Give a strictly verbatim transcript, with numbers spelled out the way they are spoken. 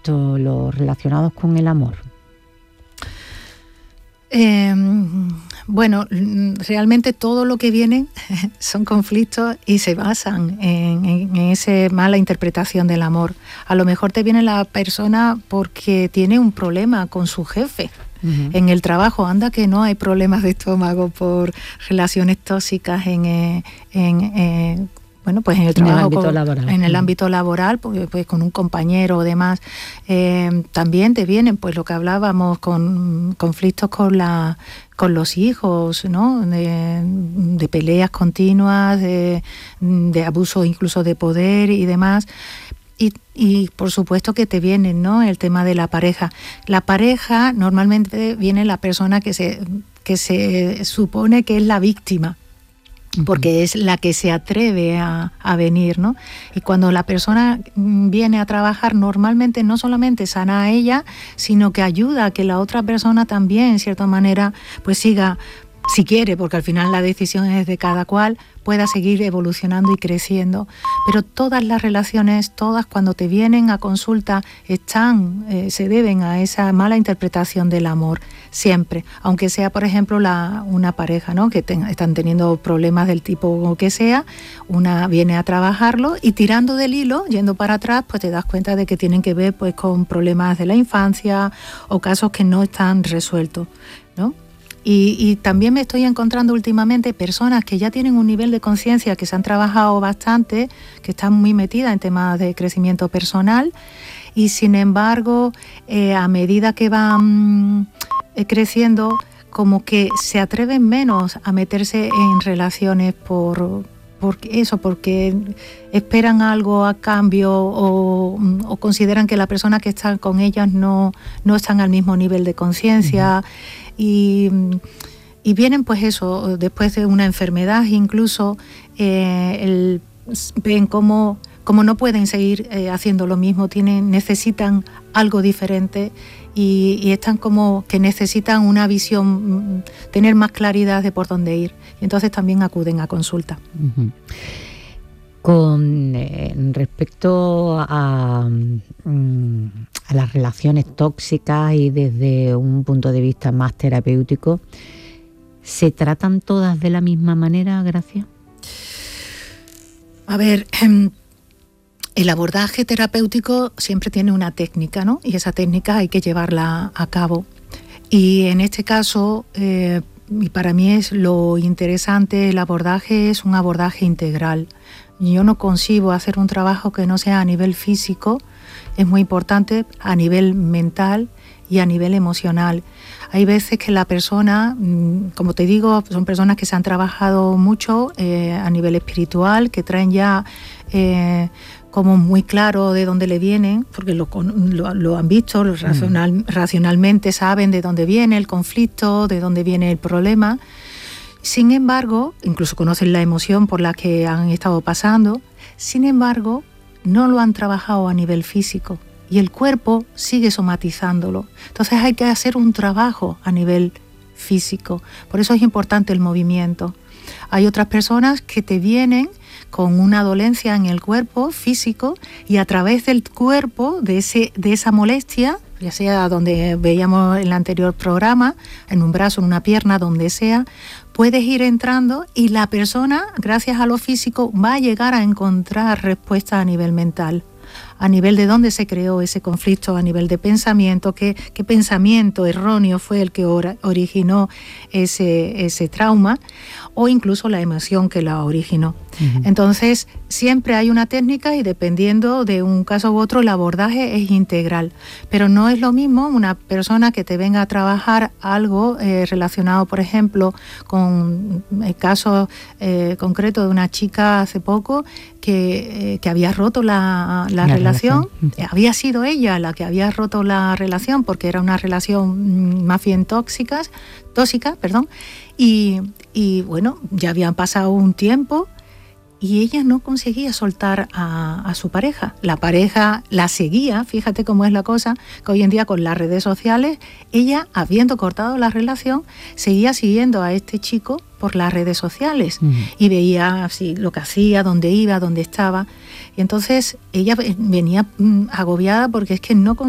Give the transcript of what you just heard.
conflictos, los relacionados con el amor? Eh, bueno, realmente todo lo que viene son conflictos y se basan en, en, en esa mala interpretación del amor. A lo mejor te viene la persona porque tiene un problema con su jefe. Uh-huh. En el trabajo, anda que no hay problemas de estómago por relaciones tóxicas en, en, en bueno, pues en el trabajo, en el ámbito con, laboral, en el ámbito laboral, pues, pues con un compañero o demás. Eh, también te vienen, pues lo que hablábamos, con conflictos con la, con los hijos, ¿no? De, de peleas continuas, de, de abuso incluso de poder y demás. Y, y por supuesto que te vienen, ¿no? El tema de la pareja. La pareja normalmente viene la persona que se, que se supone que es la víctima, porque es la que se atreve a, a venir, ¿no? Y cuando la persona viene a trabajar, normalmente no solamente sana a ella, sino que ayuda a que la otra persona también, en cierta manera, pues siga, si quiere, porque al final la decisión es de cada cual, pueda seguir evolucionando y creciendo. Pero todas las relaciones, todas cuando te vienen a consulta, están, eh, se deben a esa mala interpretación del amor, siempre. Aunque sea, por ejemplo, la, una pareja, ¿no? Que ten, están teniendo problemas del tipo que sea, una viene a trabajarlo y tirando del hilo, yendo para atrás, pues te das cuenta de que tienen que ver pues con problemas de la infancia o casos que no están resueltos, ¿no? Y, y también me estoy encontrando últimamente personas que ya tienen un nivel de conciencia, que se han trabajado bastante, que están muy metidas en temas de crecimiento personal y sin embargo, eh, a medida que van eh, creciendo, como que se atreven menos a meterse en relaciones por, por eso, porque esperan algo a cambio o, o consideran que la persona que está con ellas no, no están al mismo nivel de conciencia. Uh-huh. Y, y vienen pues eso, después de una enfermedad incluso, eh, el, ven cómo, cómo no pueden seguir eh, haciendo lo mismo, tienen, necesitan algo diferente y, y están como que necesitan una visión, tener más claridad de por dónde ir. Y entonces también acuden a consulta. Uh-huh. Con eh, respecto a, mm, a las relaciones tóxicas y desde un punto de vista más terapéutico, ¿se tratan todas de la misma manera, Gracia? A ver, el abordaje terapéutico siempre tiene una técnica, ¿no? Y esa técnica hay que llevarla a cabo. Y en este caso, eh, y para mí es lo interesante, el abordaje es un abordaje integral. Yo no concibo hacer un trabajo que no sea a nivel físico, es muy importante a nivel mental y a nivel emocional. Hay veces que la persona, como te digo, son personas que se han trabajado mucho eh, a nivel espiritual, que traen ya eh, como muy claro de dónde le vienen, porque lo, lo, lo han visto, lo racional, mm. racionalmente saben de dónde viene el conflicto, de dónde viene el problema. Sin embargo, incluso conocen la emoción por la que han estado pasando, sin embargo, no lo han trabajado a nivel físico y el cuerpo sigue somatizándolo. Entonces hay que hacer un trabajo a nivel físico. Por eso es importante el movimiento. Hay otras personas que te vienen con una dolencia en el cuerpo físico y a través del cuerpo, de, ese, de esa molestia, ya sea donde veíamos en el anterior programa, en un brazo, en una pierna, donde sea, puedes ir entrando y la persona, gracias a lo físico, va a llegar a encontrar respuesta a nivel mental, a nivel de dónde se creó ese conflicto, a nivel de pensamiento, qué, qué pensamiento erróneo fue el que ora, originó ese, ese trauma, o incluso la emoción que la originó. Uh-huh. Entonces, siempre hay una técnica y dependiendo de un caso u otro, el abordaje es integral. Pero no es lo mismo una persona que te venga a trabajar algo eh, relacionado, por ejemplo, con el caso eh, concreto de una chica hace poco que, eh, que había roto la, la, la relación. relación. Uh-huh. Había sido ella la que había roto la relación porque era una relación más bien tóxica, tóxica, perdón, y, y bueno, ya habían pasado un tiempo y ella no conseguía soltar a, a su pareja. La pareja la seguía, fíjate cómo es la cosa, que hoy en día con las redes sociales, ella, habiendo cortado la relación, seguía siguiendo a este chico por las redes sociales uh-huh. y veía así, lo que hacía, dónde iba, dónde estaba. Y entonces ella venía agobiada porque es que no conseguía